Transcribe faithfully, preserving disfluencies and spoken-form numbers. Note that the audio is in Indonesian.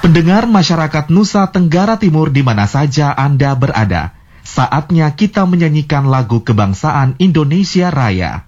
Pendengar masyarakat Nusa Tenggara Timur di mana saja Anda berada, saatnya kita menyanyikan lagu kebangsaan Indonesia Raya.